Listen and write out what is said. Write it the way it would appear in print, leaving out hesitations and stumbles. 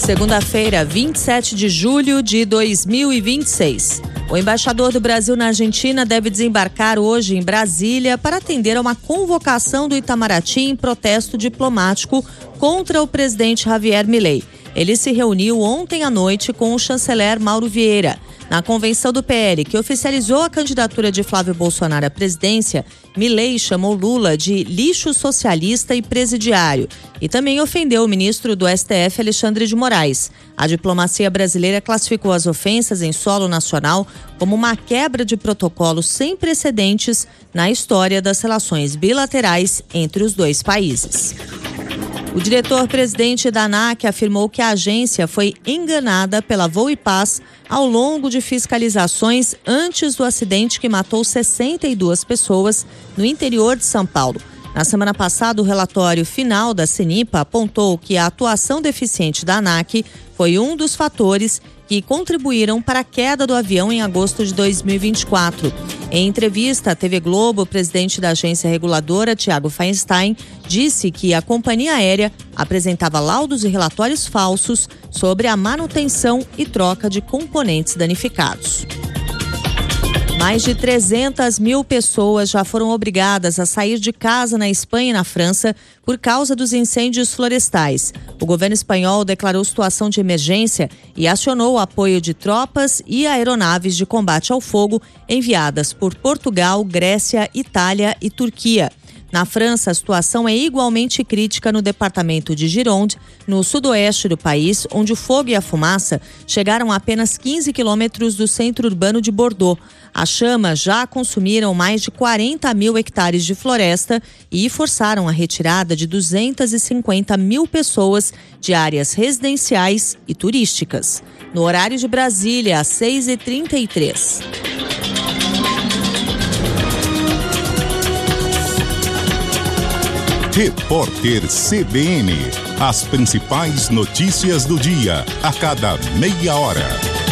Segunda-feira, 27 de julho de 2026. O embaixador do Brasil na Argentina deve desembarcar hoje em Brasília para atender a uma convocação do Itamaraty em protesto diplomático contra o presidente Javier Milei. Ele se reuniu ontem à noite com o chanceler Mauro Vieira. Na convenção do PL, que oficializou a candidatura de Flávio Bolsonaro à presidência, Milei chamou Lula de lixo socialista e presidiário e também ofendeu o ministro do STF, Alexandre de Moraes. A diplomacia brasileira classificou as ofensas em solo nacional como uma quebra de protocolo sem precedentes na história das relações bilaterais entre os dois países. O diretor-presidente da ANAC afirmou que a agência foi enganada pela Voo e Paz ao longo de fiscalizações antes do acidente que matou 62 pessoas no interior de São Paulo. Na semana passada, o relatório final da CENIPA apontou que a atuação deficiente da ANAC foi um dos fatores que contribuíram para a queda do avião em agosto de 2024. Em entrevista à TV Globo, o presidente da agência reguladora, Thiago Feinstein, disse que a companhia aérea apresentava laudos e relatórios falsos sobre a manutenção e troca de componentes danificados. Mais de 300 mil pessoas já foram obrigadas a sair de casa na Espanha e na França por causa dos incêndios florestais. O governo espanhol declarou situação de emergência e acionou o apoio de tropas e aeronaves de combate ao fogo enviadas por Portugal, Grécia, Itália e Turquia. Na França, a situação é igualmente crítica no departamento de Gironde, no sudoeste do país, onde o fogo e a fumaça chegaram a apenas 15 quilômetros do centro urbano de Bordeaux. As chamas já consumiram mais de 40 mil hectares de floresta e forçaram a retirada de 250 mil pessoas de áreas residenciais e turísticas. No horário de Brasília, às 6h33. Repórter CBN. As principais notícias do dia, a cada meia hora.